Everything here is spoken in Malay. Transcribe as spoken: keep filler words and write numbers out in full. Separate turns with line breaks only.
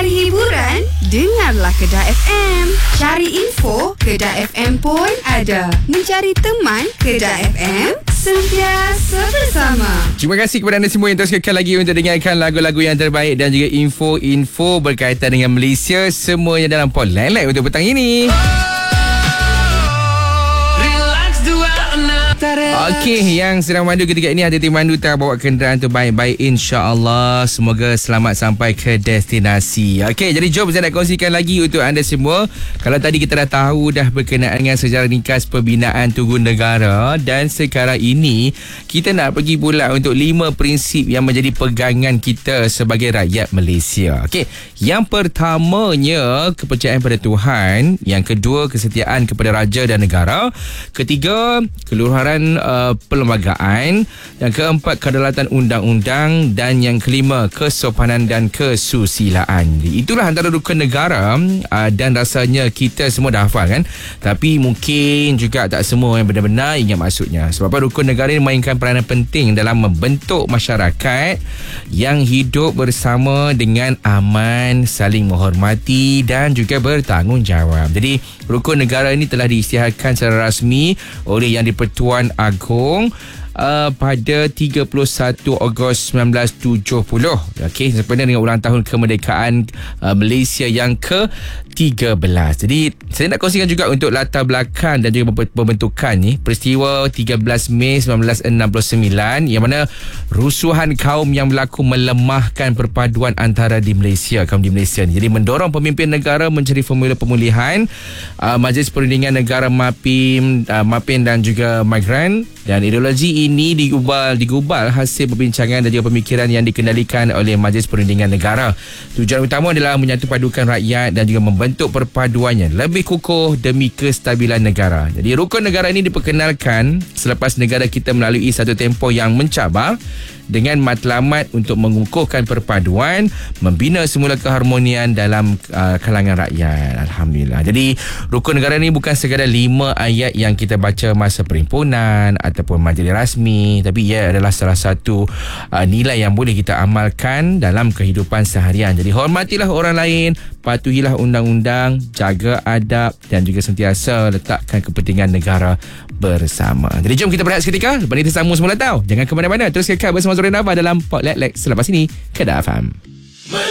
Cari hiburan? Dengarlah Kedah F M. Cari info? Kedah F M pun ada. Mencari teman? Kedah F M sentiasa bersama.
Terima kasih kepada anda semua yang terus kekal lagi untuk dengarkan lagu-lagu yang terbaik dan juga info-info berkaitan dengan Malaysia. Semuanya dalam Pol Line untuk petang ini. Okey, yang sedang mandu ketika ini, hati-hati mandu, tak bawa kenderaan tu baik-baik, insya-Allah. Semoga selamat sampai ke destinasi. Okey, jadi jom saya nak kongsikan lagi untuk anda semua. Kalau tadi kita dah tahu dah berkenaan dengan sejarah ringkas pembinaan Tugu Negara, dan sekarang ini kita nak pergi pula untuk lima prinsip yang menjadi pegangan kita sebagai rakyat Malaysia. Okey, yang pertamanya kepercayaan pada Tuhan, yang kedua kesetiaan kepada raja dan negara, ketiga keluhuran uh, perlembagaan, yang keempat kedaulatan undang-undang, dan yang kelima kesopanan dan kesusilaan. Itulah antara rukun negara, uh, dan rasanya kita semua dah hafal kan, tapi mungkin juga tak semua yang benar-benar ingat maksudnya. Sebab rukun negara ini memainkan peranan penting dalam membentuk masyarakat yang hidup bersama dengan aman, saling menghormati dan juga bertanggungjawab. Jadi rukun negara ini telah diisytiharkan secara rasmi oleh Yang di-Pertuan Agong uh, pada tiga puluh satu Ogos sembilan belas tujuh puluh. Okey, sempena dengan ulang tahun kemerdekaan uh, Malaysia yang ke tiga belas. Jadi saya nak kongsikan juga untuk latar belakang dan juga pembentukan ni peristiwa tiga belas Mei sembilan belas enam puluh sembilan, yang mana rusuhan kaum yang berlaku melemahkan perpaduan antara di Malaysia, kaum di Malaysia ni. Jadi mendorong pemimpin negara mencari formula pemulihan uh, Majlis Perundingan Negara MAPIM, uh, MAPIN dan juga Migran. Dan ideologi ini digubal, digubal hasil perbincangan dan juga pemikiran yang dikendalikan oleh Majlis Perundingan Negara. Tujuan utama adalah menyatu padukan rakyat dan juga membentuk perpaduannya lebih kukuh demi kestabilan negara. Jadi rukun negara ini diperkenalkan selepas negara kita melalui satu tempoh yang mencabar dengan matlamat untuk mengukuhkan perpaduan, membina semula keharmonian dalam uh, kalangan rakyat. Alhamdulillah. Jadi rukun negara ni bukan sekadar lima ayat yang kita baca masa perhimpunan ataupun majlis rasmi, tapi ia adalah salah satu uh, nilai yang boleh kita amalkan dalam kehidupan seharian. Jadi hormatilah orang lain, patuhilah undang-undang, jaga adab dan juga sentiasa letakkan kepentingan negara bersama. Jadi jom kita berehat seketika. Lepas ini kita sambung semula tau. Jangan ke mana-mana. Terus kekal bersama Zorin Abah dalam Spotlight selepas ini Kedah F M.